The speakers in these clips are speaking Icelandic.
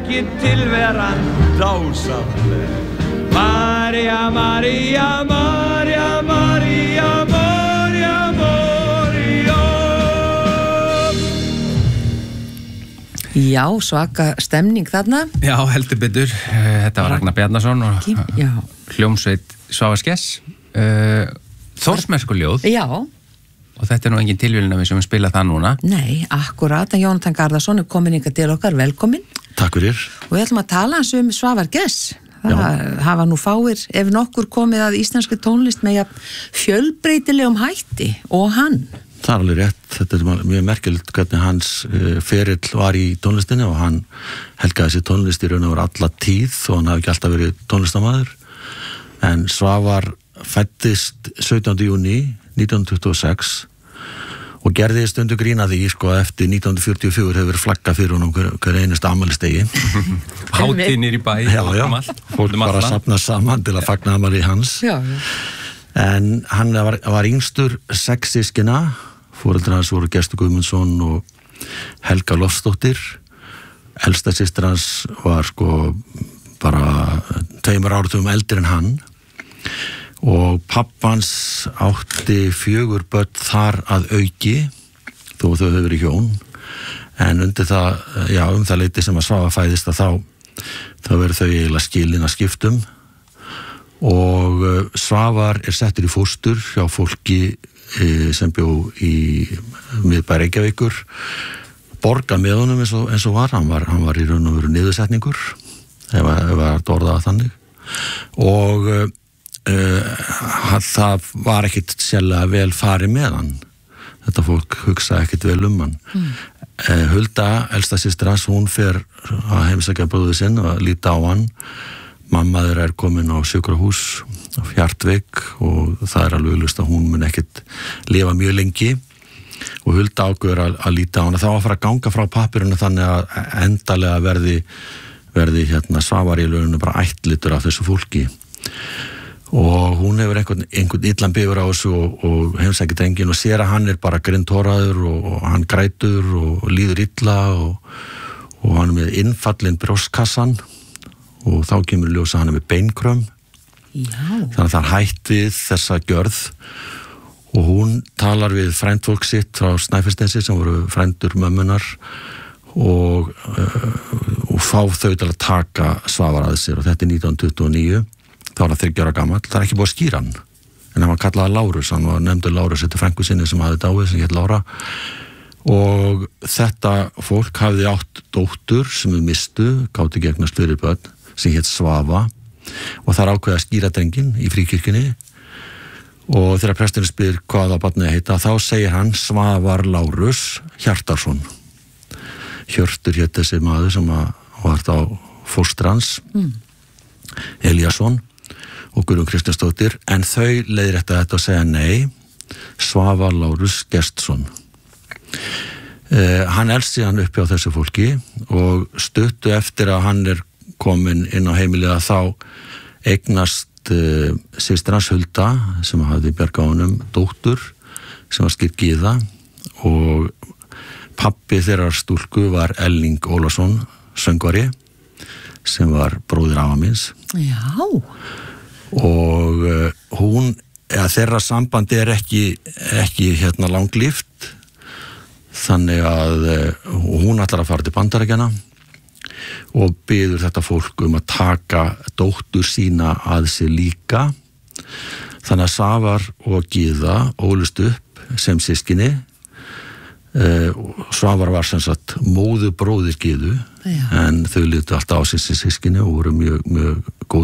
þykir tilveran dásamleg. María, María, María, María, María, María. Já, svaka stemning þarna. Já, heldur betur. Þetta var Ragnar Bjarnason og hljómsveit Svavars Gess. Þórsmerkurljóð. Já. Og þetta nú engin tilvílun að við sem spila það núna. Nei, akkurat. Jónatan Garðarsson komin ykkar til okkar, velkomin. Takk fyrir. Og við ætlum að tala hans Svavar Gess. Það hafa nú fáir, ef nokkur komið að íslenski tónlist með fjölbreytilegum hætti og hann. Það alveg rétt. Þetta mjög merkilegt hvernig hans ferill var í tónlistinni og hann helgaði sér tónlist í raun og veru alla tíð og hann hafi ekki alltaf verið tónlistarmaður. En Svavar fæddist 17. júní 1926 og gerði stundu grína því, eftir 1944 hefur flagga fyrir honum hver einust afmælistegi. Hátíð niður í bæ. Já, fólk bara safnað saman til að fagna afmæli hans. Já. En hann var yngstur 6 systkina, foreldrar hans voru Gestur Guðmundsson og Helga Loftsdóttir. Elsta systir hans var bara 2 áratugum eldri en hann. Og pappans átti 4 börn þar að auki þó þau hefur verið hjón en undir það, það leyti sem að Svava fæðist að þá verður þau eiginlega skilin að skiptum og Svavar settur í fóstur hjá fólki sem bjó í miðbæ Reykjavíkur borga með honum eins og var hann var í raun og veru niðursetningur ef að orðaða þannig og það var ekkit sérlega vel farið með hann þetta fólk hugsaði ekkit vel hann Hulda, elsta systir hans, hún fer að heimsækja bróður sinn og líta á hann mamma þeirra komin á sjúkrahús á Hjartveik og það alveg augljóst að hún mun ekkit lifa mjög lengi og Hulda ákveður að líta á hann þá að fara að ganga frá pappirinu þannig að endalega verði Svavar í lögunu bara ættlitur af þessu fólki og hún hefur einhvern illan bifur á þessu og heimsækir drenginn og sér að hann bara grindhoraður og hann grætur og líður illa og hann með innfallinn brjóstkassan og þá kemur ljós að hann með beinkrömm þannig að það hætt við þessa gjörð og hún talar við frændfólk sitt frá Snæfellsnesi sem voru frændur mömmunar og fá þau til að taka Svavar að sér og þetta er 1929 þá var hann 30 ára gamall, það ekki búið að skýra hann en hann var kallaði Lárus, hann var nefndur Lárus eftir frænku sinni sem hafði dáið sem hét Lára og þetta fólk hafði átt dóttur sem við mistu, gátu gegnast fyrir börn sem hét Svava og það ákveði að skýra drenginn í fríkirkjunni og þegar presturinn spyr hvað á barnið að heita þá segir hann Svavar Lárus Hjartarson Hjörtur hét þessi maður sem var þá fóstur hans Elíasson og Guðrún Kristjánsdóttir en þau leiðrétta þetta og segja nei Svavar Lárus Gestsson hann elst síðan uppi á þessu fólki og stuttu eftir að hann komin inn á heimiliða þá eignast systir hans Hulda sem hafði bjargað honum dóttur sem var skipt Gyða og pabbi þeirrar stúlku var Elling Ólafsson söngvari sem var bróðir afa míns Já og hún þeirra sambandi ekki langlíft þannig að hún ætlar að fara til Bandaríkjanna og biður þetta fólk að taka dóttur sína að sér líka þannig að Svavar og Gyða ólust upp sem systkini Svavar var sem sagt móður bróðir Gyðu en þau litu alltaf á sér systkini og voru mjög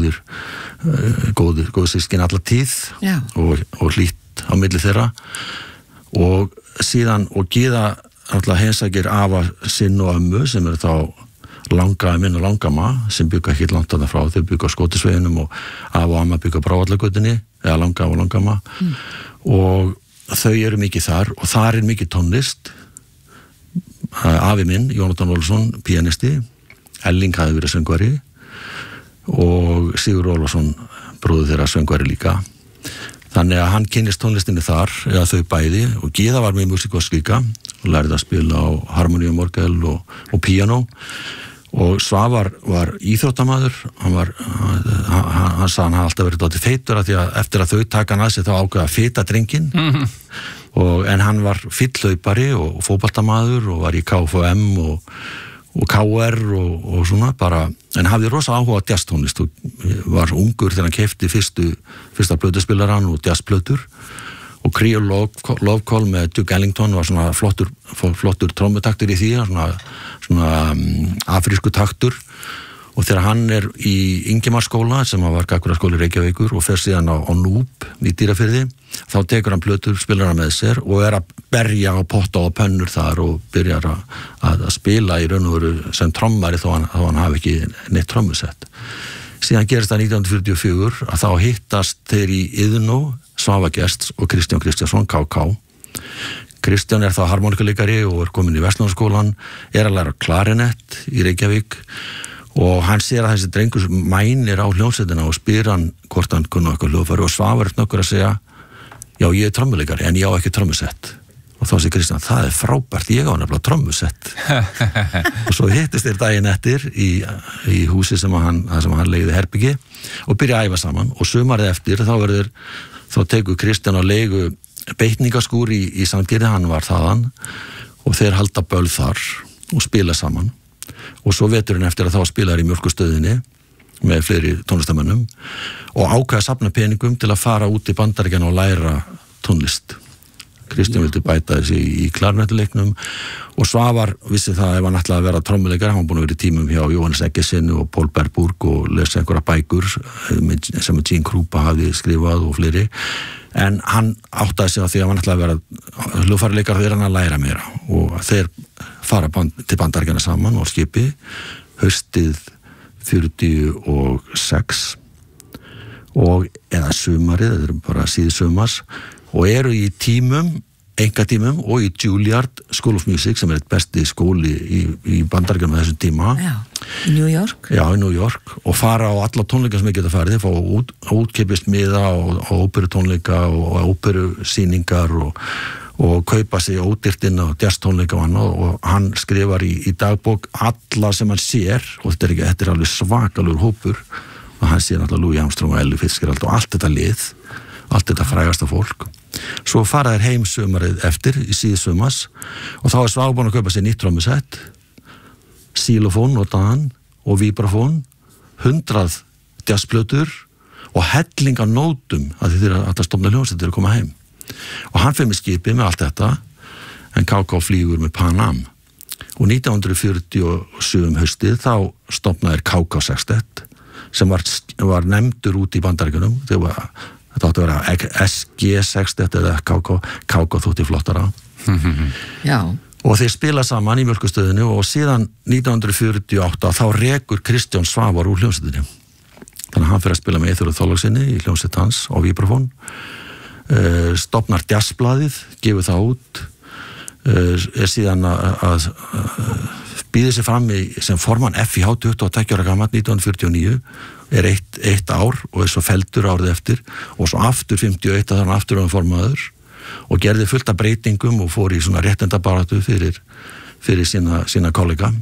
góð systkini alla tíð og hlýtt á milli þeirra og síðan og Gyða alltaf heimsækir afa sinn og ömmu sem þá langaði minn og langama sem bygga ekki langt þarna frá þau bygga á Skotisveginum og afa og amma bygga á Brávallagötunni eða langafa og langama og þau eru mikið þar og þar mikið tónlist afi minn, Jónatan Ólafsson pianisti, Elling hafði verið söngvari og Sigur Ólafsson bróðir þeirra söngvari líka þannig að hann kynnist tónlistinni þar eða þau bæði og Gyða var með músíkosk líka og lærði að spila á harmoniumorgel og píanó og Svavar var íþróttamaður, hann sagði hann hafði alltaf verið dálítið feitur af því að eftir að þau taka hann að sig þá ákveða að fita drenginn en hann var fýllhlaupari og fótboltamaður og var í KFUM og KR og svona bara, en hafði rosa áhuga á jazztónlist og var ungur þegar hann keypti fyrsta plötuspilarann og jazzplötur og Creole Love Call með Duke Ellington var svona flottur trommutaktur í því, svona afrísku taktur og þegar hann í Ingimarsskóla sem var gagnfræðaskóli Reykjavíkur og fer síðan á Núp í Dýrafirði þá tekur hann plötuspilara með sér og að berja á potta og pönnur þar og byrjar að spila í raun og veru sem trommari þó hann hafi ekki neitt trommusett. Síðan gerist það 1944 að þá hittast þeir í Iðnó, Svava Gests og Kristján Kristjánsson, KK. Kristján þá harmonikuleikari og komin í Verslunarskólan, að læra klarinett í Reykjavík og hann sér að þessi drengur mænir á hljómsveitina og spyr hann hvort hann kunni eitthvað hljóðfæri og Svavar nokkur að segja já, ég trommuleikari en ég á ekki trommusett. Og þá segir Kristján, það frábært, ég á nefnilega trommusett. Og svo hittist þeir daginn eftir í húsi sem hann leigði herbyggi og byrja að æfa saman og sumarið eftir þá tekur Kristján á leigu beitningaskúr í Sandgerði, hann var þaðan og þeir halda böll þar og spila saman og svo veturinn eftir að þá spilaði í Mjólkurstöðinni með fleiri tónlistamönnum og ákveða að safna peningum til að fara út í Bandaríkjana og læra tónlist. Kristján vildi bæta þessi í klarnettuleiknum og Svavar vissi það ef hann ætlaði að vera trommuleikari, hann var búin að vera í tímum hjá Jóhannes Eggersen og Paul Berburg og lesa einhverja bækur sem Gene Krupa hafði skrifað og fleiri en hann áttaði sig á því að hann ætlaði að vera hljóðfæraleikari þegar hann að læra meira og þeir fara til Bandaríkjana saman og skipi haustið 46 og eða sumarið, þetta bara síðu sumars og eru í einkatímum og í Juilliard School of Music sem eitt besti skóli í Bandaríkjunum á þessum tíma. Já, í New York. Já, í New York og fara á alla tónleika sem ég geta farið, þeir fá útkeypist miða og óperutónleika og óperusýningar og kaupa sig ódýrt inn á jazztónleika og annað og hann skrifar í dagbók alla sem hann sér og þetta er alveg svakalur hópur og hann sér náttúrulega Louis Armstrong og Ella Fitzgerald og allt þetta lið, allt þetta frægasta fólk. Svo fara þeir heim sumarið eftir í síðsumars og þá Svavar búinn að kaupa sér nýtt trommusett, xylofón notaðan og vibrafón, 100 jazzplötur og helling af nótum að þeir að stofna hljómsveit að koma heim. Og hann fer með skipið með allt þetta en KK flýgur með Pan Am og 1947 haustið þá stofnaði KK Sextet sem var nefndur út í Bandaríkjunum þetta átti að vera SG Sextet eða KK þótti flottara Já. Og þeir spila saman í Mjólkurstöðinu og síðan 1948 þá rekur Kristján Svavar úr hljómsveitinni þannig að hann fer að spila með Eyþóri Þorlákssyni í hljómsveit hans á vibrafón stofnar jazzblaðið, gefur það út síðan að býði sig fram sem formann FIH 22 ára gamall 1949 eitt ár og svo feldur árið eftir og svo aftur 51 þannig aftur formaður og gerði fullt af breytingum og fór í svona réttindabaráttu fyrir sína kollega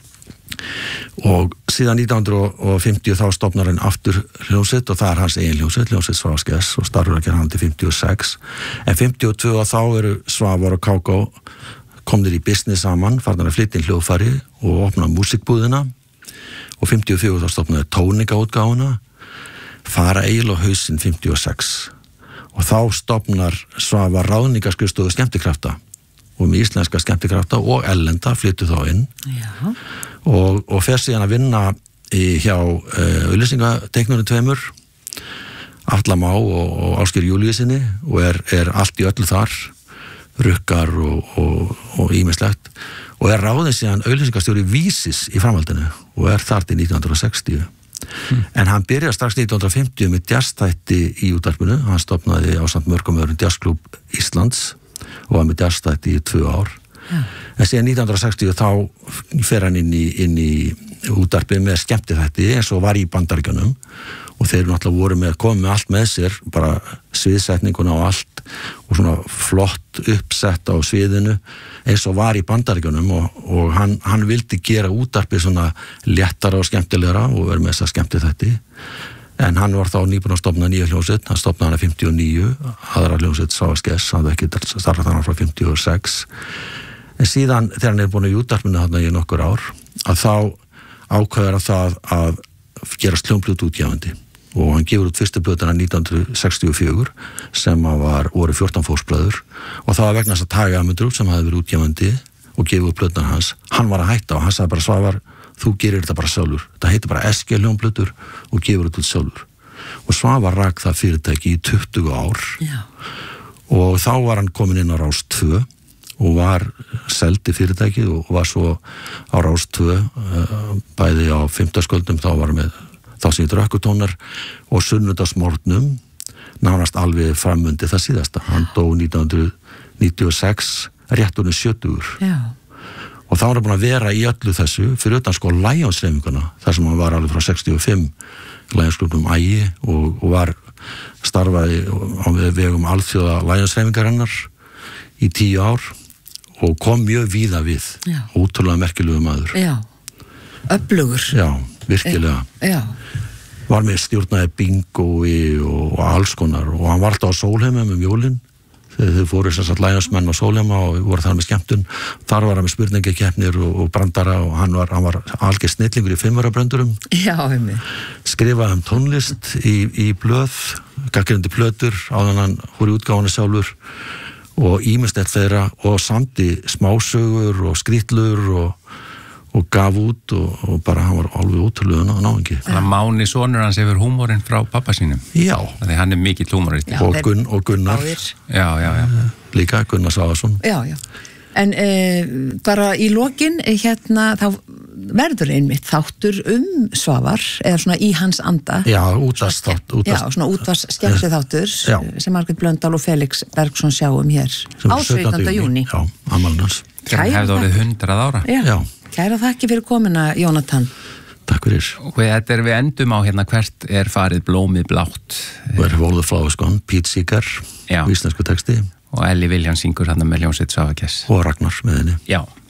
og síðan 1950 þá stofnar hann aftur hljómsveit og það hans eigin hljómsveit Svavars Gess og starfur að gera hann til 56 en 52 þá eru Svavar og KK komnir í business saman, farnar að flytja inn hljóðfæri og opna músikbúðina og 54 þá stofnaði tónleikaútgáfuna fara Egil og hausinn 56 og þá stofnar Svavar ráðningarskrifstofu skemmtikrafta og með íslenska skemmtikrafta og ellenda flyttu þá inn og fer síðan að vinna hjá auglýsingateiknurinn tveimur Atla Má og Ásgeir Júlíusinni og er allt í öllu þar rukkar og ýmislegt og ráðinn síðan auglýsingastjóri Vísis í framhaldinu og þar til 1960 en hann byrjar strax 1950 með jazzþætti í útvarpinu hann stofnaði ásamt mörgum öðrum jazzklúbb Íslands og var með jazzþætti í 2 ár en síðan 1960 þá fer hann inn í útvarpið með skemmtiþætti eins og var í Bandaríkjunum og þeir náttúrulega voru komið með allt með sér bara sviðsetninguna og allt og svona flott uppsett á sviðinu eins og var í Bandaríkjunum og hann vildi gera útvarpið svona léttara og skemmtilegra og vera með þessa skemmtiþætti en hann var þá nýbúinn að stofna nýja hljómsveit, hann stofnaði hana 59, aðra hljómsveit Svavars Gests, hann hafði ekki starfað hana frá 56 en síðan þegar hann búinn í útvarpinu þarna í nokkur ár að þá ákveður hann það að gera hljómplötuútgefandi og hann gefur út fyrstu plötuna 1964 sem voru 14 fólksblöður og það var vegna þess að Tage Amundrup sem hafði verið útgefandi og gefið út plötuna hans, hann var að hætta og hann sagði bara Svavar, þú gerir þetta bara sjálfur, þetta heitir bara SG hljómplötur og gefur þetta út sjálfur og Svavar rak það fyrirtæki í 20 ár og þá var hann komin inn á Rás 2 og var seldi fyrirtækið og var svo á Rás 2 bæði á 5. sköldum þá var með þá sem ég Rökkutónar og sunnudagsmorgnum nánast alveg framundi það síðasta hann dó 1996 rétturinn 70 og þá var hann búin að vera í öllu þessu fyrir utan sko Lions-hreyfinguna þar sem hann var alveg frá 65 Lions-klubnum Ægi og var starfaði á vegum alþjóða Lions-hreyfingar hennar í 10 ár og kom mjög víða við ótrúlega merkilegu maður öflugur virkilega var með stjórnaði bingói og alls konar og hann var alltaf á Sólheimum jólin þegar þau fóru sem sagt Lionsmenn á Sólheima og voru þar með skemmtun þar var hann með spurningakeppnir og brandara og hann var algjör snillingur í 5-varabröndurum skrifaði tónlist í blöð gagnrýndi plötur áður en hann fór í útgáfuna sjálfur og ýmislegt þeirra og samdi smásögur og skrítlur og gaf út og bara hann var alveg ótrúlega náungi. Þannig að Máni sonur hans hefur húmórinn frá pappa sínum. Já. Þannig hann mikill húmórist. Og Gunnar. Já. Líka Gunnar Svavarsson. Já. En bara í lokin þá verður einmitt þáttur Svavar eða svona í hans anda. Já, útvarpsþáttur. Já, svona útvarpsskemmtið þáttur sem Margrét Blöndal og Felix Bergsson sjáum hér á 17. júní. Já, afmælið hans. Það hefði orðið 100 ára. Já. Kæra þakki fyrir komuna, Jónatan. Takk fyrir. Og þetta við endum á hvert farið blómið blátt. Where have all the flowers gone, Pete Seeger, íslensku texti. Og Elli Vilhjálms syngur með hljómsveit Svavars Gests. Og Ragnar með henni. Já.